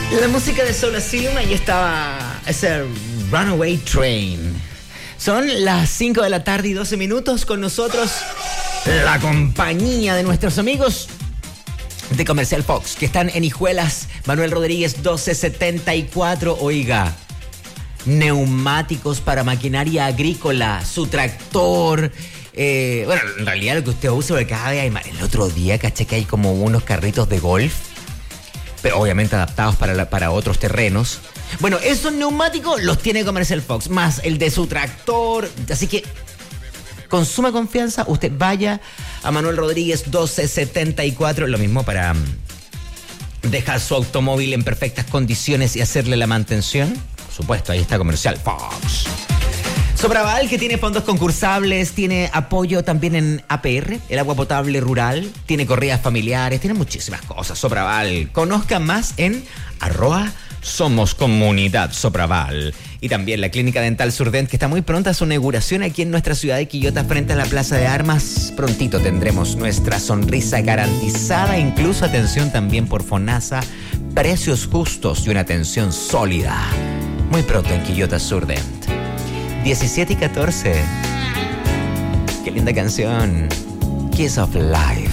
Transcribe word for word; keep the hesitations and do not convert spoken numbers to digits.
La música de Soul Asylum, ahí estaba ese Runaway Train. Son las cinco de la tarde y doce minutos. Con nosotros la compañía de nuestros amigos de Comercial Fox, que están en Hijuelas, Manuel Rodríguez doce setenta y cuatro. Oiga, neumáticos para maquinaria agrícola, su tractor. Eh, bueno, en realidad lo que usted usa, porque cada vez hay más. El otro día caché que hay como unos carritos de golf, pero obviamente adaptados para, la, para otros terrenos. Bueno, esos neumáticos los tiene Comercial Fox, más el de su tractor. Así que, con suma confianza, usted vaya a Manuel Rodríguez doce setenta y cuatro. Lo mismo para um, dejar su automóvil en perfectas condiciones y hacerle la mantención. Por supuesto, ahí está Comercial Fox. Sopraval, que tiene fondos concursables, tiene apoyo también en A P R, el agua potable rural, tiene corridas familiares, tiene muchísimas cosas. Sopraval, conozcan más en arroba Somos Comunidad Sopraval. Y también la Clínica Dental Surdent, que está muy pronta a su inauguración aquí en nuestra ciudad de Quillota, frente a la Plaza de Armas. Prontito tendremos nuestra sonrisa garantizada, incluso atención también por FONASA, precios justos y una atención sólida. Muy pronto en Quillota Surdent. diecisiete y catorce. Qué linda canción. Kiss of Life.